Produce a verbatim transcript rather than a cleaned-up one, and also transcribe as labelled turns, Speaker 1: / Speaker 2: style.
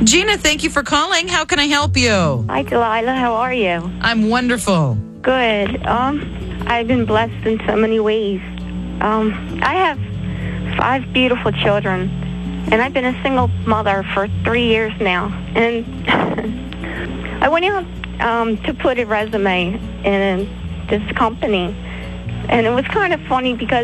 Speaker 1: Gina, thank you for calling. How can I help you?
Speaker 2: Hi, Delilah. How are you?
Speaker 1: I'm wonderful.
Speaker 2: Good. Um, I've been blessed in so many ways. Um, I have five beautiful children, and I've been a single mother for three years now. And I went out um, to put a resume in this company, and it was kind of funny because